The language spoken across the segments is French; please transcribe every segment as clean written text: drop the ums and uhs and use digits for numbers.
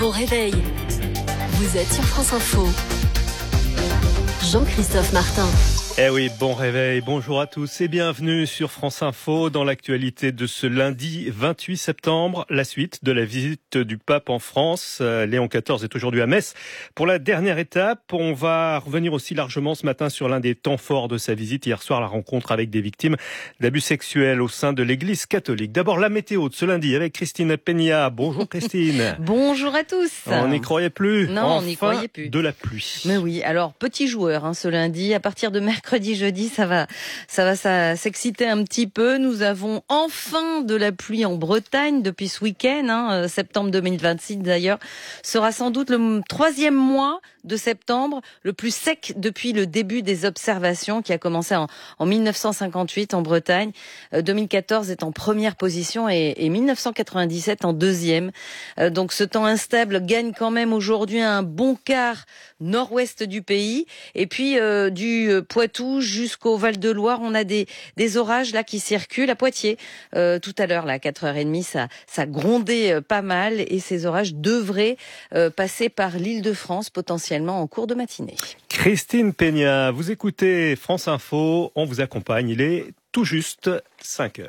Bon réveil. Vous êtes sur France Info. Jean-Christophe Martin. Eh oui, bon réveil, bonjour à tous et bienvenue sur France Info dans l'actualité de ce lundi 28 septembre, la suite de la visite du pape en France. Léon XIV est aujourd'hui à Metz pour la dernière étape. On va revenir aussi largement ce matin sur l'un des temps forts de sa visite. Hier soir, la rencontre avec des victimes d'abus sexuels au sein de l'Église catholique. D'abord, la météo de ce lundi avec Christine Peña. Bonjour Christine. Bonjour à tous. On n'y croyait plus. Non, enfin, on n'y croyait plus. De la pluie. Mais oui, alors petit joueur ce lundi. À partir de mercredi, jeudi, ça va s'exciter un petit peu. Nous avons enfin de la pluie en Bretagne depuis ce week-end. Septembre 2026 d'ailleurs sera sans doute le troisième mois de septembre le plus sec depuis le début des observations qui a commencé en 1958 en Bretagne. 2014 est en première position et 1997 en deuxième. Donc ce temps instable gagne quand même aujourd'hui un bon quart nord-ouest du pays. Et puis du Poitou jusqu'au Val-de-Loire, on a des orages là qui circulent. À Poitiers, tout à l'heure, là, à 4h30, ça grondait pas mal et ces orages devraient passer par l'Île-de-France potentiellement en cours de matinée. Christine Peña, vous écoutez France Info, on vous accompagne, il est tout juste 5h.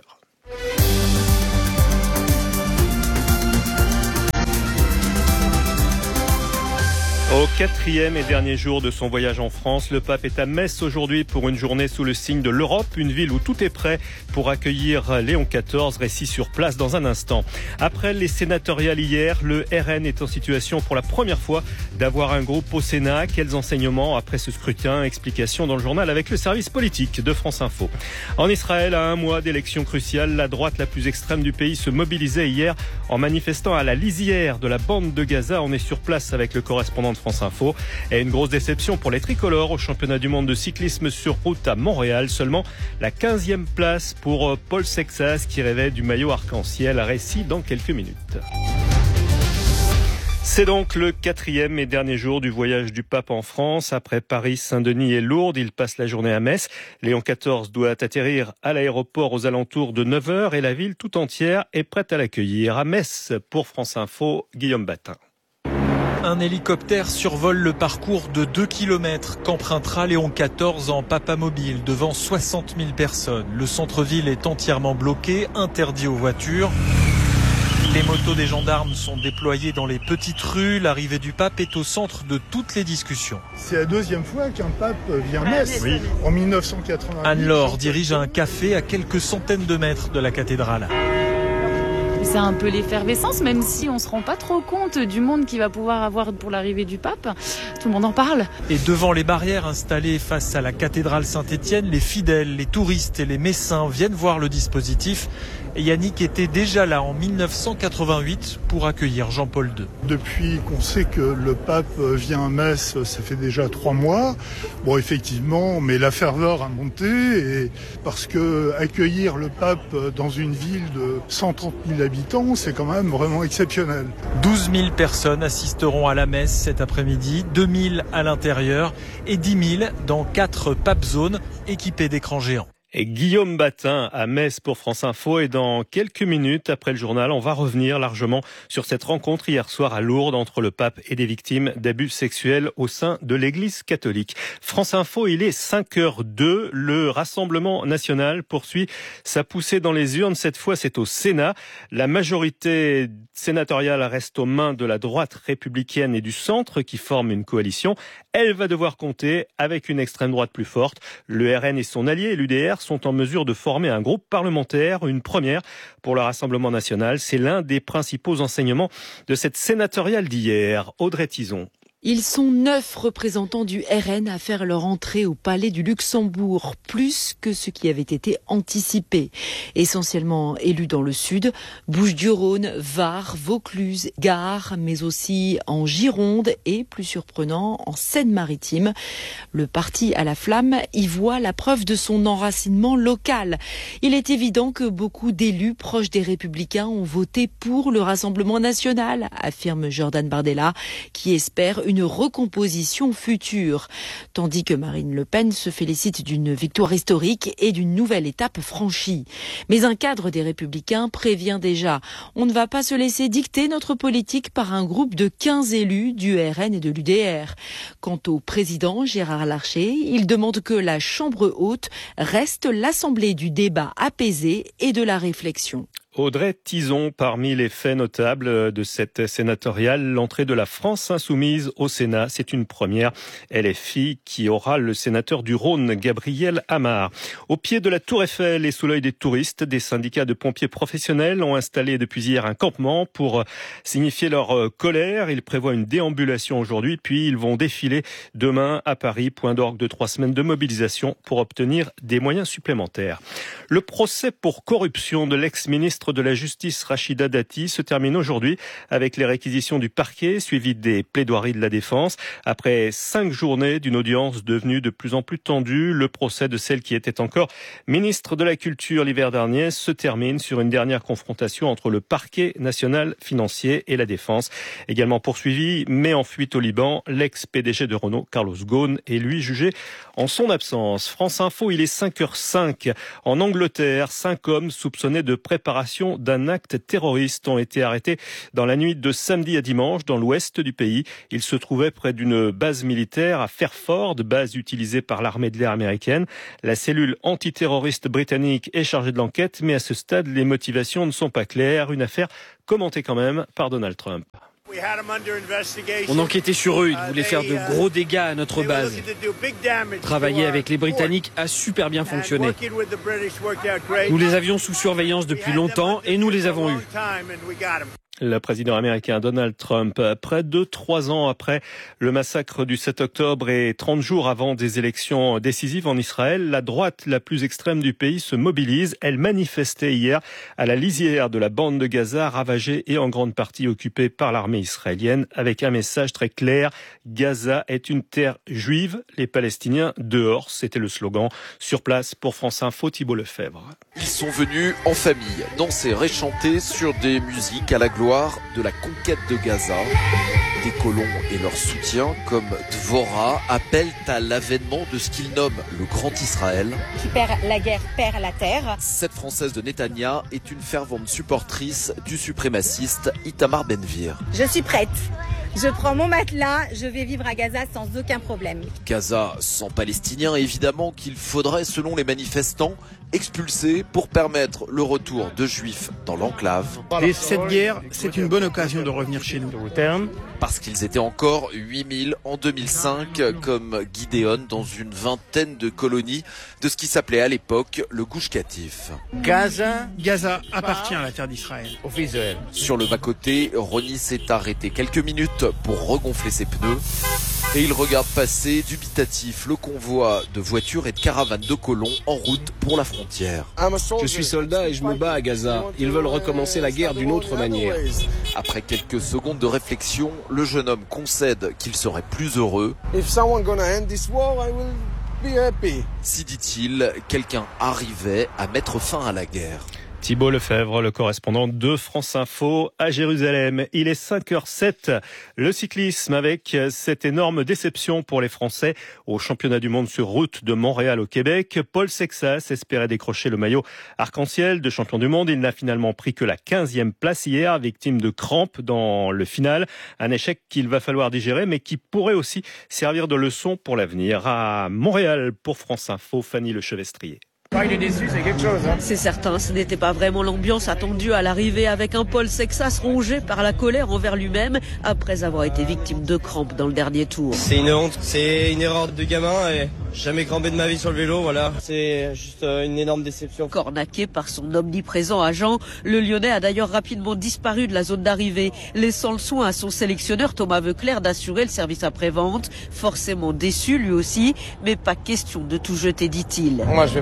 Au quatrième et dernier jour de son voyage en France, le pape est à Metz aujourd'hui pour une journée sous le signe de l'Europe, une ville où tout est prêt pour accueillir Léon XIV, récit sur place dans un instant. Après les sénatoriales hier, le RN est en situation pour la première fois d'avoir un groupe au Sénat. Quels enseignements après ce scrutin? Explication dans le journal avec le service politique de France Info. En Israël, à un mois d'élections cruciales, la droite la plus extrême du pays se mobilisait hier en manifestant à la lisière de la bande de Gaza. On est sur place avec le correspondant de France Info. Et une grosse déception pour les tricolores au championnat du monde de cyclisme sur route à Montréal. Seulement la 15e place pour Paul Sexas qui rêvait du maillot arc-en-ciel. Récit dans quelques minutes. C'est donc le quatrième et dernier jour du voyage du pape en France. Après Paris, Saint-Denis et Lourdes, il passe la journée à Metz. Léon XIV doit atterrir à l'aéroport aux alentours de 9h et la ville tout entière est prête à l'accueillir. À Metz, pour France Info, Guillaume Batin. Un hélicoptère survole le parcours de 2 km qu'empruntera Léon XIV en papamobile devant 60 000 personnes. Le centre-ville est entièrement bloqué, interdit aux voitures. Les motos des gendarmes sont déployées dans les petites rues. L'arrivée du pape est au centre de toutes les discussions. C'est la deuxième fois qu'un pape vient à Metz. Oui. En 1988. Anne-Laure dirige un café à quelques centaines de mètres de la cathédrale. C'est un peu l'effervescence, même si on ne se rend pas trop compte du monde qu'il va pouvoir avoir pour l'arrivée du pape. Tout le monde en parle. Et devant les barrières installées face à la cathédrale Saint-Étienne, les fidèles, les touristes et les messins viennent voir le dispositif. Et Yannick était déjà là en 1988 pour accueillir Jean-Paul II. Depuis qu'on sait que le pape vient à Metz, ça fait déjà 3 mois. Bon, effectivement, mais la ferveur a monté et parce que accueillir le pape dans une ville de 130 000 habitants, c'est quand même vraiment exceptionnel. 12 000 personnes assisteront à la messe cet après-midi, 2 000 à l'intérieur et 10 000 dans 4 pape zones équipées d'écrans géants. Et Guillaume Batin à Metz pour France Info. Et dans quelques minutes après le journal, on va revenir largement sur cette rencontre hier soir à Lourdes entre le pape et des victimes d'abus sexuels au sein de l'Église catholique. France Info, il est 5h02. Le Rassemblement national poursuit sa poussée dans les urnes. Cette fois, c'est au Sénat. La majorité sénatoriale reste aux mains de la droite républicaine et du centre qui forment une coalition. Elle va devoir compter avec une extrême droite plus forte. Le RN et son allié, l'UDR, sont en mesure de former un groupe parlementaire, une première pour le Rassemblement national. C'est l'un des principaux enseignements de cette sénatoriale d'hier. Audrey Tison. Ils sont 9 représentants du RN à faire leur entrée au Palais du Luxembourg, plus que ce qui avait été anticipé. Essentiellement élus dans le sud, Bouches-du-Rhône, Var, Vaucluse, Gard, mais aussi en Gironde et, plus surprenant, en Seine-Maritime. Le parti à la flamme y voit la preuve de son enracinement local. Il est évident que beaucoup d'élus proches des Républicains ont voté pour le Rassemblement national, affirme Jordan Bardella, qui espère une une recomposition future. Tandis que Marine Le Pen se félicite d'une victoire historique et d'une nouvelle étape franchie. Mais un cadre des Républicains prévient déjà. On ne va pas se laisser dicter notre politique par un groupe de 15 élus du RN et de l'UDR. Quant au président Gérard Larcher, il demande que la Chambre haute reste l'assemblée du débat apaisé et de la réflexion. Audrey Tizon, parmi les faits notables de cette sénatoriale, l'entrée de la France insoumise au Sénat, c'est une première. LFI qui aura le sénateur du Rhône, Gabriel Amar. Au pied de la Tour Eiffel et sous l'œil des touristes, des syndicats de pompiers professionnels ont installé depuis hier un campement pour signifier leur colère. Ils prévoient une déambulation aujourd'hui, puis ils vont défiler demain à Paris, point d'orgue de 3 semaines de mobilisation pour obtenir des moyens supplémentaires. Le procès pour corruption de l'ex-ministre de la Justice Rachida Dati se termine aujourd'hui avec les réquisitions du parquet suivies des plaidoiries de la défense. Après 5 journées d'une audience devenue de plus en plus tendue, le procès de celle qui était encore ministre de la Culture l'hiver dernier se termine sur une dernière confrontation entre le parquet national financier et la défense. Également poursuivi, mais en fuite au Liban, l'ex-PDG de Renault, Carlos Ghosn, est lui jugé en son absence. France Info, il est 5h05. En Angleterre, 5 hommes soupçonnés de préparation d'un acte terroriste ont été arrêtés dans la nuit de samedi à dimanche dans l'ouest du pays. Ils se trouvaient près d'une base militaire à Fairford, base utilisée par l'armée de l'air américaine. La cellule antiterroriste britannique est chargée de l'enquête, mais à ce stade, les motivations ne sont pas claires. Une affaire commentée quand même par Donald Trump. On enquêtait sur eux, ils voulaient faire de gros dégâts à notre base. Travailler avec les Britanniques a super bien fonctionné. Nous les avions sous surveillance depuis longtemps et nous les avons eus. Le président américain Donald Trump, près de 3 ans après le massacre du 7 octobre et 30 jours avant des élections décisives en Israël, la droite la plus extrême du pays se mobilise. Elle manifestait hier à la lisière de la bande de Gaza, ravagée et en grande partie occupée par l'armée israélienne, avec un message très clair: Gaza est une terre juive, les Palestiniens dehors. C'était le slogan. Sur place pour France Info, Thibault Lefebvre. Ils sont venus en famille, danser, réchanter sur des musiques à la gloire de la conquête de Gaza. Des colons et leurs soutiens, comme Dvorah, appellent à l'avènement de ce qu'ils nomment le Grand Israël. Qui perd la guerre, perd la terre. Cette Française de Netanya est une fervente supportrice du suprémaciste Itamar Ben-Gvir. Je suis prête. Je prends mon matelas, je vais vivre à Gaza sans aucun problème. Gaza sans Palestiniens, évidemment, qu'il faudrait, selon les manifestants, expulser pour permettre le retour de Juifs dans l'enclave. Et cette guerre, c'est une bonne occasion de revenir chez nous. Parce qu'ils étaient encore 8000 en 2005, comme Gideon, dans une vingtaine de colonies de ce qui s'appelait à l'époque le Gush Katif. Gaza appartient à la terre d'Israël. Sur le bas-côté, Ronnie s'est arrêté quelques minutes pour regonfler ses pneus. Et il regarde passer dubitatif le convoi de voitures et de caravanes de colons en route pour la frontière. Je suis soldat et je me bats à Gaza. Ils veulent recommencer la guerre d'une autre manière. Après quelques secondes de réflexion, le jeune homme concède qu'il serait plus heureux. Si, dit-il, quelqu'un arrivait à mettre fin à la guerre. Thibault Lefebvre, le correspondant de France Info à Jérusalem. Il est 5h07. Le cyclisme avec cette énorme déception pour les Français au championnat du monde sur route de Montréal au Québec. Paul Sexas espérait décrocher le maillot arc-en-ciel de champion du monde. Il n'a finalement pris que la 15e place hier, victime de crampes dans le final. Un échec qu'il va falloir digérer, mais qui pourrait aussi servir de leçon pour l'avenir. À Montréal, pour France Info, Fanny Lechevestrier. Il est déçu, c'est quelque chose. C'est certain, ce n'était pas vraiment l'ambiance attendue à l'arrivée, avec un Paul Sexas rongé par la colère envers lui-même après avoir été victime de crampes dans le dernier tour. C'est une honte, c'est une erreur de gamin et jamais crampé de ma vie sur le vélo, voilà. C'est juste une énorme déception. Cornaqué par son omniprésent agent, le Lyonnais a d'ailleurs rapidement disparu de la zone d'arrivée, laissant le soin à son sélectionneur Thomas Veuclair d'assurer le service après-vente. Forcément déçu lui aussi, mais pas question de tout jeter, dit-il. Moi je vais pas vous dire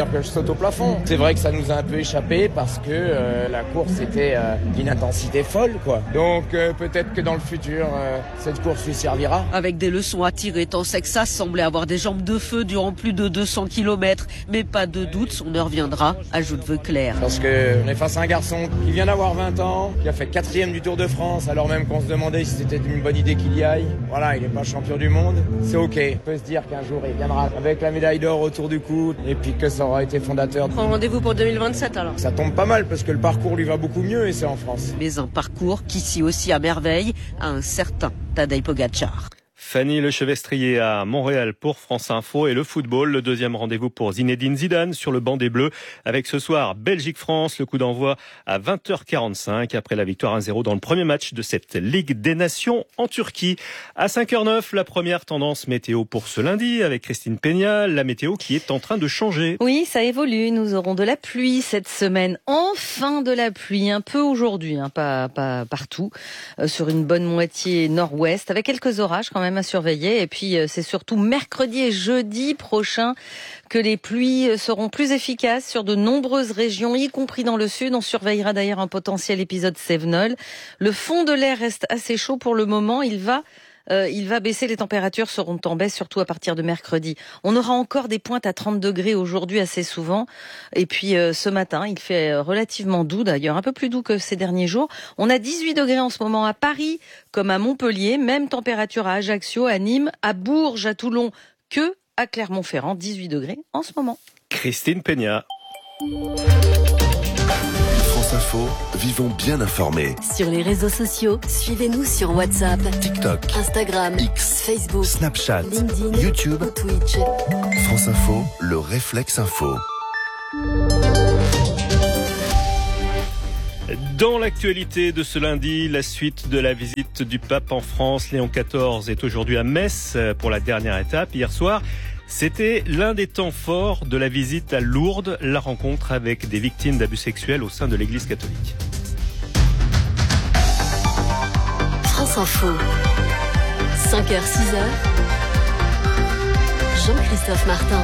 sûr que je saute au plafond. C'est vrai que ça nous a un peu échappé parce que la course était d'une intensité folle, quoi. Donc peut-être que dans le futur, cette course lui servira. Avec des leçons à tirer, tant Sexas semblait avoir des jambes de feu durant plus de 200 km. Mais pas de doute, son heure viendra, ajoute Veuclair. Parce qu'on est face à un garçon qui vient d'avoir 20 ans, qui a fait 4e du Tour de France, alors même qu'on se demandait si c'était une bonne idée qu'il y aille. Voilà, il n'est pas champion du monde, c'est ok. On peut se dire qu'un jour il viendra avec la médaille d'or autour du cou et puis que ça aura été fondateur. Prends rendez-vous pour 2027 alors. Ça tombe pas mal parce que le parcours lui va beaucoup mieux et c'est en France. Mais un parcours qui scie aussi à merveille à un certain Tadej Pogačar. Fanny Lechevestrier à Montréal pour France Info et le football. Le deuxième rendez-vous pour Zinedine Zidane sur le banc des Bleus avec ce soir Belgique-France. Le coup d'envoi à 20h45 après la victoire 1-0 dans le premier match de cette Ligue des Nations en Turquie. À 5h09, la première tendance météo pour ce lundi avec Christine Peña. La météo qui est en train de changer. Oui, ça évolue. Nous aurons de la pluie cette semaine. Enfin de la pluie. Un peu aujourd'hui, pas partout. Sur une bonne moitié nord-ouest avec quelques orages quand même à surveiller. Et puis, c'est surtout mercredi et jeudi prochain que les pluies seront plus efficaces sur de nombreuses régions, y compris dans le sud. On surveillera d'ailleurs un potentiel épisode Cévenol. Le fond de l'air reste assez chaud pour le moment. Il va baisser, les températures seront en baisse, surtout à partir de mercredi. On aura encore des pointes à 30 degrés aujourd'hui assez souvent. Et puis ce matin, il fait relativement doux d'ailleurs, un peu plus doux que ces derniers jours. On a 18 degrés en ce moment à Paris comme à Montpellier, même température à Ajaccio, à Nîmes, à Bourges, à Toulon que à Clermont-Ferrand, 18 degrés en ce moment. Christine Peña. France Info, vivons bien informés. Sur les réseaux sociaux, suivez-nous sur WhatsApp, TikTok, Instagram, X, Facebook, Snapchat, LinkedIn, YouTube, ou Twitch. France Info, le réflexe info. Dans l'actualité de ce lundi, la suite de la visite du pape en France. Léon XIV est aujourd'hui à Metz pour la dernière étape. Hier soir, c'était l'un des temps forts de la visite à Lourdes, la rencontre avec des victimes d'abus sexuels au sein de l'Église catholique. France Info, 5h, 6h, Jean-Christophe Martin.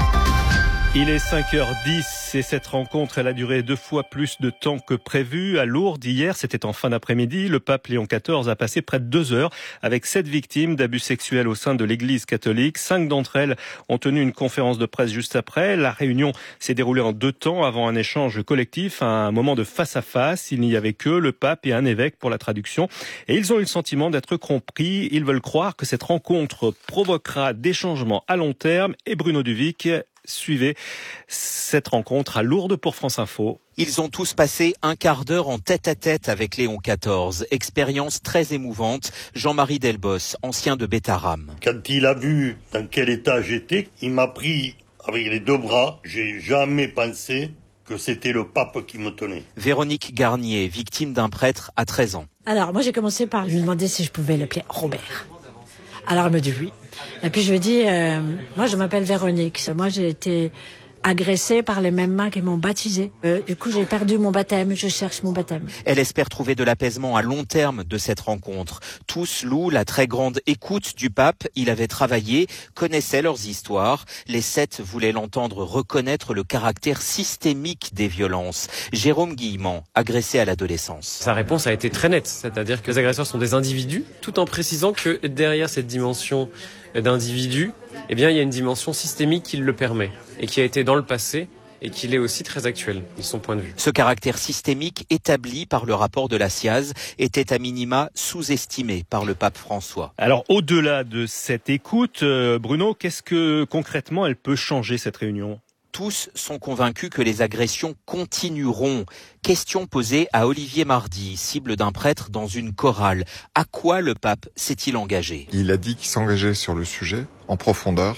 Il est 5h10 et cette rencontre, elle a duré 2 fois plus de temps que prévu. À Lourdes, hier, c'était en fin d'après-midi, le pape Léon XIV a passé près de 2 heures avec 7 victimes d'abus sexuels au sein de l'Église catholique. 5 d'entre elles ont tenu une conférence de presse juste après. La réunion s'est déroulée en 2 temps avant un échange collectif, un moment de face à face. Il n'y avait que le pape et un évêque pour la traduction. Et ils ont eu le sentiment d'être compris. Ils veulent croire que cette rencontre provoquera des changements à long terme. Et Bruno Duvic suivez cette rencontre à Lourdes pour France Info. Ils ont tous passé un quart d'heure en tête-à-tête avec Léon XIV. Expérience très émouvante. Jean-Marie Delbos, ancien de Bétarame. Quand il a vu dans quel état j'étais, il m'a pris avec les 2 bras. J'ai jamais pensé que c'était le pape qui me tenait. Véronique Garnier, victime d'un prêtre à 13 ans. Alors, moi j'ai commencé par lui demander si je pouvais l'appeler Robert. Alors elle me dit oui. Et puis je lui dis, moi je m'appelle Véronique. Moi j'ai été agressée par les mêmes mains qui m'ont baptisée. Du coup j'ai perdu mon baptême, je cherche mon baptême. Elle espère trouver de l'apaisement à long terme de cette rencontre. Tous louent la très grande écoute du pape. Il avait travaillé, connaissait leurs histoires. Les 7 voulaient l'entendre reconnaître le caractère systémique des violences. Jérôme Guillemant, agressé à l'adolescence. Sa réponse a été très nette, c'est-à-dire que les agresseurs sont des individus, tout en précisant que derrière cette dimension d'individu, eh bien, il y a une dimension systémique qui le permet et qui a été dans le passé et qui l'est aussi très actuel, de son point de vue. Ce caractère systémique établi par le rapport de la SIAZ était à minima sous-estimé par le pape François. Alors, au-delà de cette écoute, Bruno, qu'est-ce que concrètement elle peut changer cette réunion ? Tous sont convaincus que les agressions continueront. Question posée à Olivier Mardy, cible d'un prêtre dans une chorale. À quoi le pape s'est-il engagé ? Il a dit qu'il s'engageait sur le sujet, en profondeur,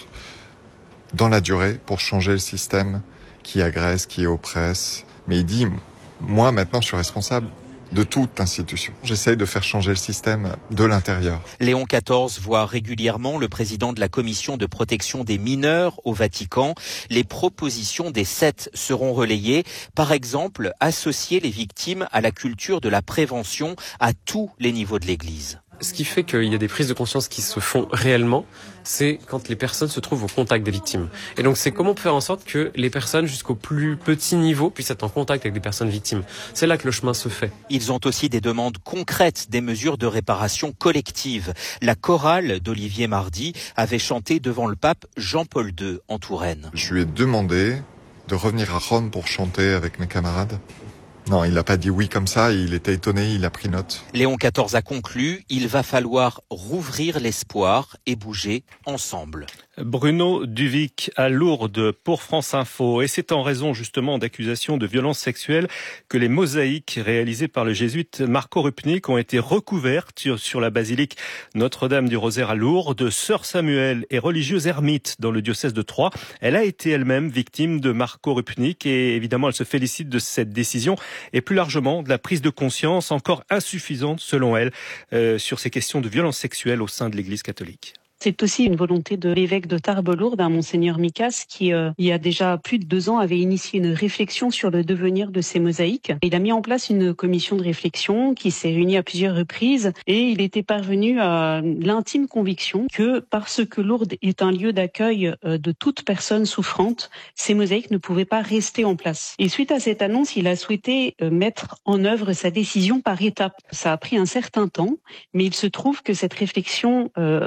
dans la durée, pour changer le système qui agresse, qui oppresse. Mais il dit, moi maintenant je suis responsable de toute institution. J'essaye de faire changer le système de l'intérieur. Léon XIV voit régulièrement le président de la commission de protection des mineurs au Vatican. Les propositions des 7 seront relayées. Par exemple, associer les victimes à la culture de la prévention à tous les niveaux de l'Église. ce qui fait qu'il y a des prises de conscience qui se font réellement, c'est quand les personnes se trouvent au contact des victimes. Et donc c'est comment faire en sorte que les personnes jusqu'au plus petit niveau puissent être en contact avec des personnes victimes. C'est là que le chemin se fait. Ils ont aussi des demandes concrètes, des mesures de réparation collective. La chorale d'Olivier Mardy avait chanté devant le pape Jean-Paul II en Touraine. Je lui ai demandé de revenir à Rome pour chanter avec mes camarades. Non, il n'a pas dit oui comme ça, il était étonné, il a pris note. Léon XIV a conclu, il va falloir rouvrir l'espoir et bouger ensemble. Bruno Duvic à Lourdes pour France Info. Et c'est en raison justement d'accusations de violences sexuelles que les mosaïques réalisées par le jésuite Marco Rupnik ont été recouvertes sur la basilique Notre-Dame du Rosaire à Lourdes. Sœur Samuel est religieuse ermite dans le diocèse de Troyes. Elle a été elle-même victime de Marco Rupnik et évidemment elle se félicite de cette décision et plus largement de la prise de conscience encore insuffisante selon elle sur ces questions de violences sexuelles au sein de l'Église catholique. C'est aussi une volonté de l'évêque de Tarbes-Lourdes, Monseigneur Micas, qui, il y a déjà plus de 2 ans, avait initié une réflexion sur le devenir de ces mosaïques. Il a mis en place une commission de réflexion qui s'est réunie à plusieurs reprises et il était parvenu à l'intime conviction que parce que Lourdes est un lieu d'accueil de toute personne souffrante, ces mosaïques ne pouvaient pas rester en place. Et suite à cette annonce, il a souhaité mettre en œuvre sa décision par étapes. Ça a pris un certain temps, mais il se trouve que cette réflexion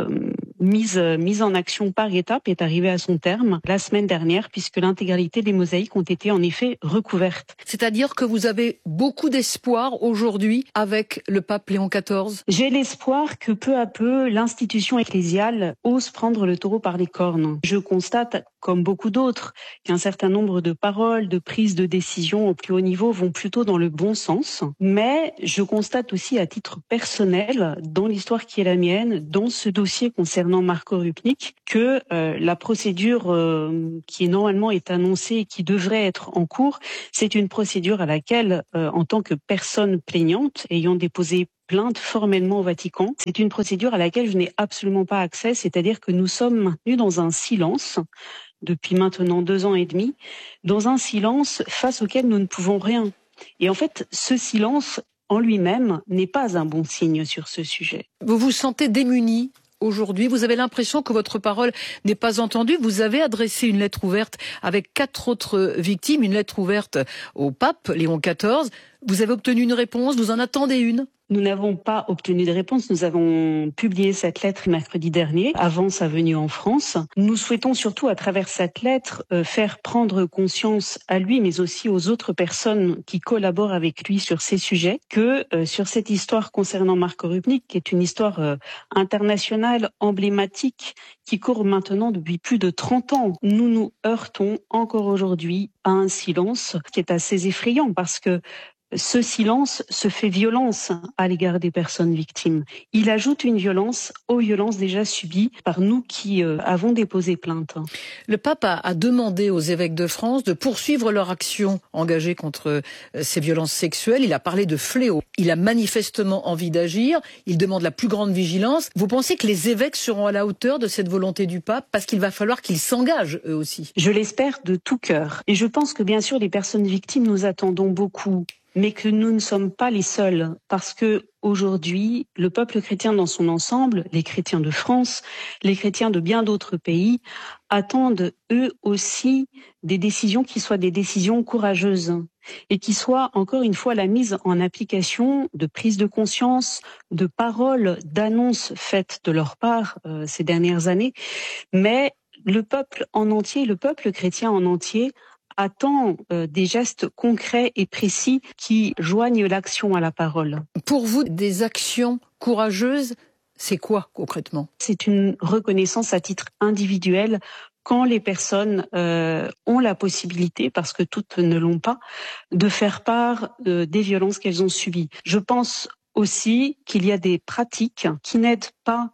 mise en action par étapes est arrivée à son terme la semaine dernière puisque l'intégralité des mosaïques ont été en effet recouvertes. C'est-à-dire que vous avez beaucoup d'espoir aujourd'hui avec le pape Léon XIV? J'ai l'espoir que peu à peu l'institution ecclésiale ose prendre le taureau par les cornes. Je constate, comme beaucoup d'autres, qu'un certain nombre de paroles, de prises de décision au plus haut niveau vont plutôt dans le bon sens. Mais je constate aussi à titre personnel, dans l'histoire qui est la mienne, dans ce dossier concernant Marco Rupnik, que la procédure qui normalement est annoncée et qui devrait être en cours, c'est une procédure à laquelle, en tant que personne plaignante, ayant déposé plainte formellement au Vatican, c'est une procédure à laquelle je n'ai absolument pas accès, c'est-à-dire que nous sommes maintenus dans un silence depuis maintenant 2 ans et demi, dans un silence face auquel nous ne pouvons rien. Et en fait, ce silence en lui-même n'est pas un bon signe sur ce sujet. Vous vous sentez démuni aujourd'hui? Vous avez l'impression que votre parole n'est pas entendue? Vous avez adressé une lettre ouverte avec 4 autres victimes, une lettre ouverte au pape Léon XIV. Vous avez obtenu une réponse, vous en attendez une? Nous n'avons pas obtenu de réponse. Nous avons publié cette lettre mercredi dernier, avant sa venue en France. Nous souhaitons surtout, à travers cette lettre, faire prendre conscience à lui, mais aussi aux autres personnes qui collaborent avec lui sur ces sujets, que sur cette histoire concernant Marco Rupnik, qui est une histoire internationale, emblématique, qui court maintenant depuis plus de 30 ans, nous nous heurtons encore aujourd'hui à un silence qui est assez effrayant parce que ce silence se fait violence à l'égard des personnes victimes. Il ajoute une violence aux violences déjà subies par nous qui avons déposé plainte. Le pape a demandé aux évêques de France de poursuivre leur action engagée contre ces violences sexuelles. Il a parlé de fléau. Il a manifestement envie d'agir. Il demande la plus grande vigilance. Vous pensez que les évêques seront à la hauteur de cette volonté du pape? Parce qu'il va falloir qu'ils s'engagent eux aussi. Je l'espère de tout cœur. Et je pense que bien sûr les personnes victimes, nous attendons beaucoup. Mais que nous ne sommes pas les seuls, parce que aujourd'hui, le peuple chrétien dans son ensemble, les chrétiens de France, les chrétiens de bien d'autres pays, attendent eux aussi des décisions qui soient des décisions courageuses et qui soient encore une fois la mise en application de prise de conscience, de paroles, d'annonces faites de leur part ces dernières années. Mais le peuple en entier, le peuple chrétien en entier, attend des gestes concrets et précis qui joignent l'action à la parole. Pour vous, des actions courageuses, c'est quoi concrètement? C'est une reconnaissance à titre individuel quand les personnes ont la possibilité, parce que toutes ne l'ont pas, de faire part des violences qu'elles ont subies. Je pense aussi qu'il y a des pratiques qui n'aident pas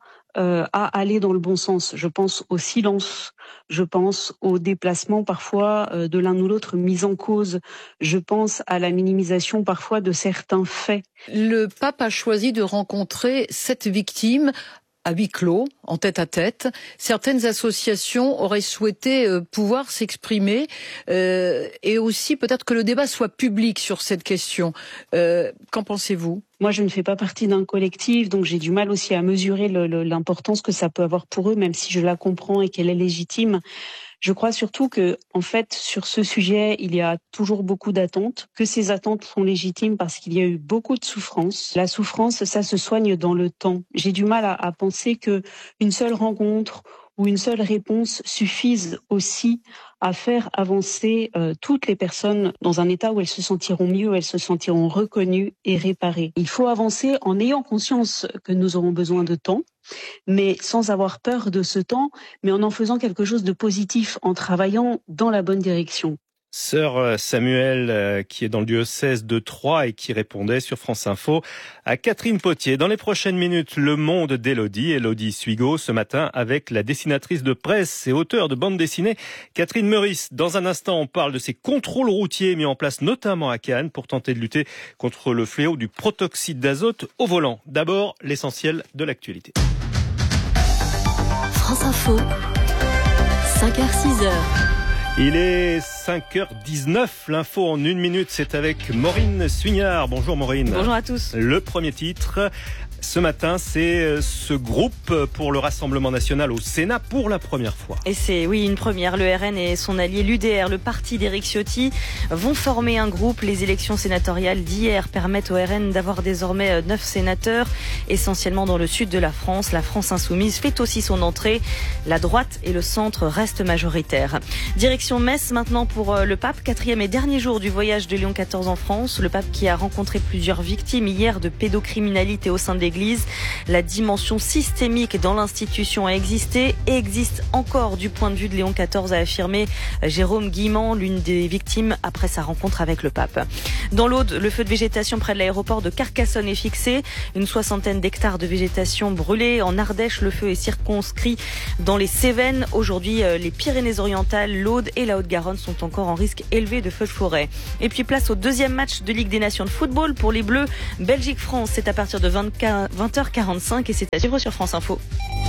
à aller dans le bon sens. Je pense au silence, je pense au déplacement parfois de l'un ou l'autre mis en cause, je pense à la minimisation parfois de certains faits. Le pape a choisi de rencontrer 7 victimes à huis clos, en tête-à-tête. Certaines associations auraient souhaité pouvoir s'exprimer et aussi peut-être que le débat soit public sur cette question. Qu'en pensez-vous ? Moi, je ne fais pas partie d'un collectif, donc j'ai du mal aussi à mesurer l'importance que ça peut avoir pour eux, même si je la comprends et qu'elle est légitime. Je crois surtout que, en fait, sur ce sujet, il y a toujours beaucoup d'attentes, que ces attentes sont légitimes parce qu'il y a eu beaucoup de souffrance. La souffrance, ça se soigne dans le temps. J'ai du mal à penser que une seule rencontre ou une seule réponse suffise aussi à faire avancer toutes les personnes dans un état où elles se sentiront mieux, où elles se sentiront reconnues et réparées. Il faut avancer en ayant conscience que nous aurons besoin de temps, mais sans avoir peur de ce temps, mais en faisant quelque chose de positif, en travaillant dans la bonne direction. Sœur Samuel, qui est dans le diocèse de Troyes et qui répondait sur France Info à Catherine Potier. Dans les prochaines minutes, le monde d'Élodie Suigo, ce matin avec la dessinatrice de presse et auteure de bande dessinée, Catherine Meurice. Dans un instant, on parle de ces contrôles routiers mis en place notamment à Cannes pour tenter de lutter contre le fléau du protoxyde d'azote au volant. D'abord, l'essentiel de l'actualité. France Info, 5h-6h. Il est 5h19, l'info en 1 minute, c'est avec Maureen Suignard. Bonjour Maureen. Bonjour à tous. Le premier titre, ce matin, c'est ce groupe pour le Rassemblement national au Sénat pour la première fois. Et c'est, oui, une première. Le RN et son allié l'UDR, le parti d'Éric Ciotti, vont former un groupe. Les élections sénatoriales d'hier permettent au RN d'avoir désormais 9 sénateurs, essentiellement dans le sud de la France. La France insoumise fait aussi son entrée. La droite et le centre restent majoritaires. Direction Metz maintenant pour le pape, 4e et dernier jour du voyage de Léon XIV en France. Le pape qui a rencontré plusieurs victimes hier de pédocriminalité au sein de l'Église. La dimension systémique dans l'institution a existé et existe encore du point de vue de Léon XIV, a affirmé Jérôme Guimand, l'une des victimes après sa rencontre avec le pape. Dans l'Aude, le feu de végétation près de l'aéroport de Carcassonne est fixé. Une 60aine d'hectares de végétation brûlée. En Ardèche, le feu est circonscrit dans les Cévennes. Aujourd'hui, les Pyrénées-Orientales, l'Aude et la Haute-Garonne sont encore en risque élevé de feux de forêt. Et puis place au deuxième match de Ligue des Nations de football pour les Bleus. Belgique-France, c'est à partir de 20h45 et c'est à suivre sur France Info.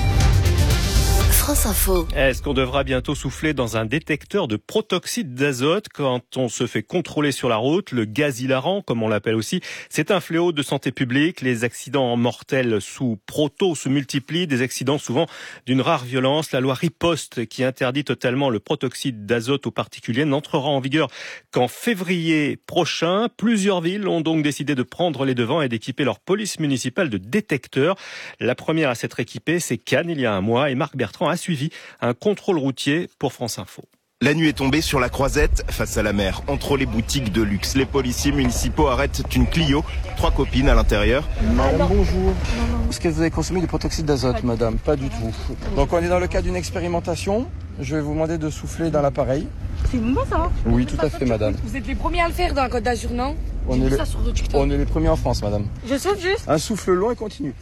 France Info. Est-ce qu'on devra bientôt souffler dans un détecteur de protoxyde d'azote quand on se fait contrôler sur la route? Le gaz hilarant, comme on l'appelle aussi, c'est un fléau de santé publique. Les accidents mortels sous proto se multiplient, des accidents souvent d'une rare violence. La loi Riposte, qui interdit totalement le protoxyde d'azote aux particuliers, n'entrera en vigueur qu'en février prochain. Plusieurs villes ont donc décidé de prendre les devants et d'équiper leur police municipale de détecteurs. La première à s'être équipée, c'est Cannes il y a un mois, et Marc Bertrand a suivi un contrôle routier pour France Info. La nuit est tombée sur la Croisette, face à la mer, entre les boutiques de luxe. Les policiers municipaux arrêtent une Clio, 3 copines à l'intérieur. Madame, bonjour. Est-ce que vous avez consommé du protoxyde d'azote, madame? Pas du tout. Donc on est dans le cadre d'une expérimentation. Je vais vous demander de souffler dans l'appareil. C'est moi ça? Oui, tout à fait, madame. Vous êtes les premiers à le faire dans la Côte d'Azur, non? On est les premiers en France, madame. Je souffle juste. Un souffle long et continu.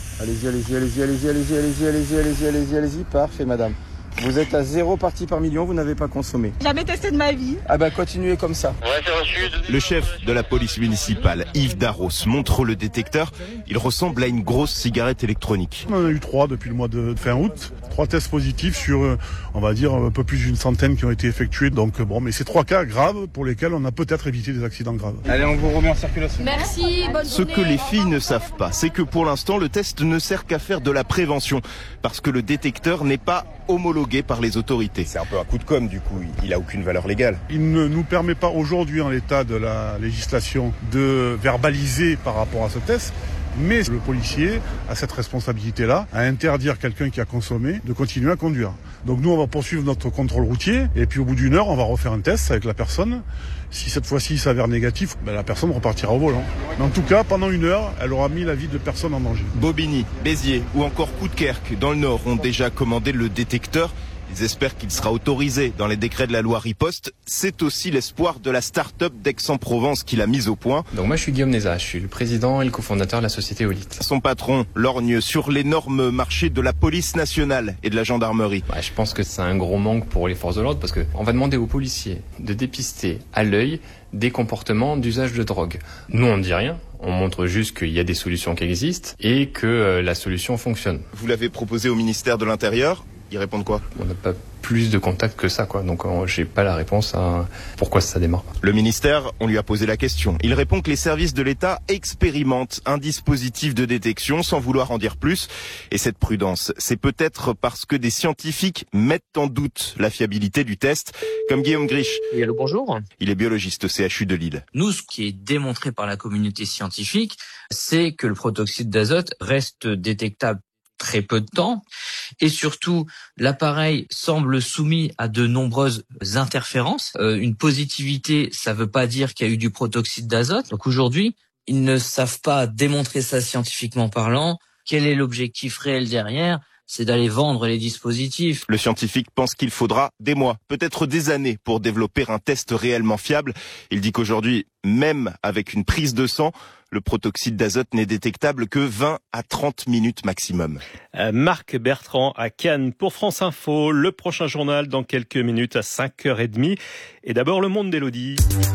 Allez-y, parfait madame. Vous êtes à 0 partie par million, vous n'avez pas consommé. Jamais testé de ma vie. Ah bah continuez comme ça. Le chef de la police municipale, Yves Darros, montre le détecteur. Il ressemble à une grosse cigarette électronique. On en a eu 3 depuis le mois de fin août. 3 tests positifs sur, on va dire, un peu plus d'une centaine qui ont été effectués. Donc bon, mais c'est 3 cas graves pour lesquels on a peut-être évité des accidents graves. Allez, on vous remet en circulation. Merci, bonne Ce journée. que les filles ne savent pas, c'est que pour l'instant, le test ne sert qu'à faire de la prévention. Parce que le détecteur n'est pas homologué par les autorités. C'est un peu un coup de com' du coup, il a aucune valeur légale. Il ne nous permet pas aujourd'hui, en l'état de la législation, de verbaliser par rapport à ce test. Mais le policier a cette responsabilité-là, à interdire quelqu'un qui a consommé de continuer à conduire. Donc nous, on va poursuivre notre contrôle routier, et puis au bout d'1 heure, on va refaire un test avec la personne. Si cette fois-ci il s'avère négatif, la personne repartira au volant. Mais en tout cas, pendant 1 heure, elle aura mis la vie de personne en danger. Bobigny, Béziers ou encore Coudekerque, dans le Nord, ont déjà commandé le détecteur. Ils espèrent qu'il sera autorisé dans les décrets de la loi Riposte. C'est aussi l'espoir de la start-up d'Aix-en-Provence qui l'a mise au point. Donc moi je suis Guillaume Nézat, je suis le président et le cofondateur de la société Olite. Son patron lorgne sur l'énorme marché de la police nationale et de la gendarmerie. Je pense que c'est un gros manque pour les forces de l'ordre parce qu'on va demander aux policiers de dépister à l'œil des comportements d'usage de drogue. Nous on ne dit rien, on montre juste qu'il y a des solutions qui existent et que la solution fonctionne. Vous l'avez proposé au ministère de l'Intérieur. Ils répondent quoi? On n'a pas plus de contacts que ça, quoi. Donc j'ai pas la réponse à pourquoi ça démarre pas. Le ministère, on lui a posé la question. Il répond que les services de l'État expérimentent un dispositif de détection sans vouloir en dire plus. Et cette prudence, c'est peut-être parce que des scientifiques mettent en doute la fiabilité du test, comme Guillaume Grisch. Oui, allô, bonjour. Il est biologiste au CHU de Lille. Nous, ce qui est démontré par la communauté scientifique, c'est que le protoxyde d'azote reste détectable très peu de temps et surtout l'appareil semble soumis à de nombreuses interférences. Une positivité, ça veut pas dire qu'il y a eu du protoxyde d'azote. Donc aujourd'hui, ils ne savent pas démontrer ça scientifiquement parlant. Quel est l'objectif réel derrière ? C'est d'aller vendre les dispositifs. Le scientifique pense qu'il faudra des mois, peut-être des années pour développer un test réellement fiable. Il dit qu'aujourd'hui, même avec une prise de sang, le protoxyde d'azote n'est détectable que 20 à 30 minutes maximum. Marc Bertrand à Cannes pour France Info. Le prochain journal dans quelques minutes à 5h30. Et d'abord, le monde d'Élodie.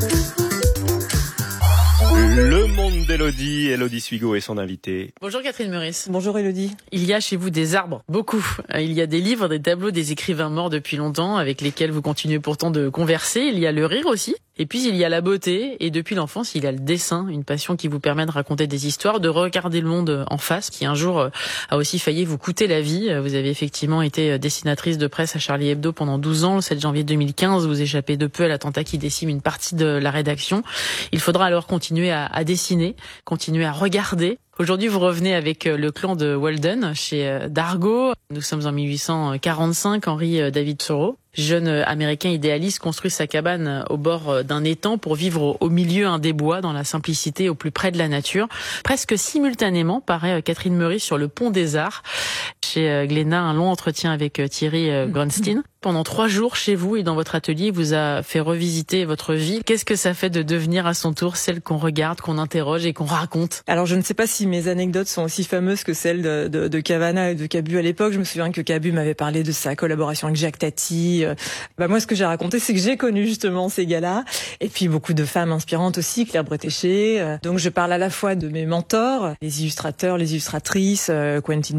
Le monde d'Élodie, Élodie Suigo est son invitée. Bonjour Catherine Meurice. Bonjour Élodie. Il y a chez vous des arbres, beaucoup. Il y a des livres, des tableaux, des écrivains morts depuis longtemps avec lesquels vous continuez pourtant de converser. Il y a le rire aussi. Et puis il y a la beauté. Et depuis l'enfance, il y a le dessin, une passion qui vous permet de raconter des histoires, de regarder le monde en face, qui un jour a aussi failli vous coûter la vie. Vous avez effectivement été dessinatrice de presse à Charlie Hebdo pendant 12 ans. Le 7 janvier 2015, vous échappez de peu à l'attentat qui décime une partie de la rédaction. Il faudra alors continuer à dessiner, continuer à regarder. Aujourd'hui, vous revenez avec le clan de Walden chez Dargaud. Nous sommes en 1845. Henry David Thoreau, jeune américain idéaliste, construit sa cabane au bord d'un étang pour vivre au milieu des bois, dans la simplicité, au plus près de la nature. Presque simultanément paraît Catherine Meurice sur le Pont des Arts. Chez Glénat, un long entretien avec Thierry Grunstein. Pendant 3 jours chez vous et dans votre atelier, il vous a fait revisiter votre vie. Qu'est-ce que ça fait de devenir à son tour celle qu'on regarde, qu'on interroge et qu'on raconte? Alors je ne sais pas si mes anecdotes sont aussi fameuses que celles de Cavana et de Cabu à l'époque. Je me souviens que Cabu m'avait parlé de sa collaboration avec Jacques Tati. Moi, ce que j'ai raconté, c'est que j'ai connu justement ces gars-là. Et puis beaucoup de femmes inspirantes aussi, Claire Bretéché. Donc je parle à la fois de mes mentors, les illustrateurs, les illustratrices, Quentin